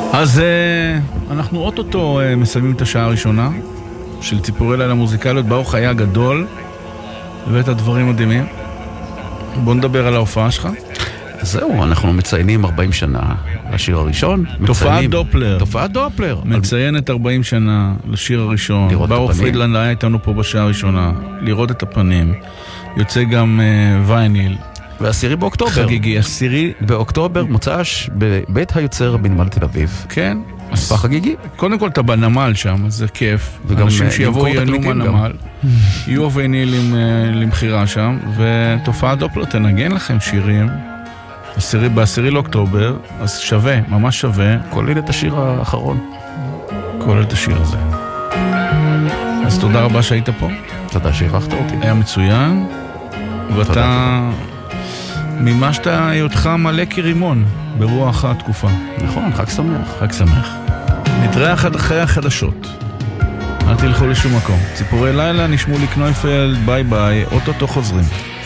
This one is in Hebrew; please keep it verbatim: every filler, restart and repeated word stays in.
אז אנחנו אוטוטו מסיימים את השעה הראשונה של ציפורי לילה מוזיקליות. ברוך היה גדול ואת הדברים מדהימים. בוא נדבר על ההופעה שלך. זהו, אנחנו מציינים ארבעים שנה לשיר הראשון. תופעת דופלר. תופעת דופלר. מציינת ארבעים שנה לשיר הראשון. ברוך פרידלנד היה איתנו פה בשעה הראשונה. לראות את הפנים. יוצא גם uh, וייניל. ועשירי באוקטובר. חגיגי, עשירי באוקטובר מוצש בבית היוצר בנמל תל אביב. כן. מספר חגיגי. קודם כל אתה בנמל שם, אז זה כיף. אנשים שיבואו ייהנו מהנמל. יהיו ויינילים למחירה שם, ותופעת דופלר תנגן לכם שירים. בעשירי לאוקטובר, אז שווה, ממש שווה. כולל את השיר האחרון. כולל את השיר הזה. אז תודה רבה שהיית פה. תודה שהירכת אותי. היה מצוין. ואתה מימשת היותך מלא כרימון ברוח התקופה. נכון, חג שמח. חג שמח. נתראה אחת אחרי החדשות. אל תלכו לשום מקום. ציפורי לילה, נשמו לי קנויפלד, ביי ביי, אוטוטו חוזרים.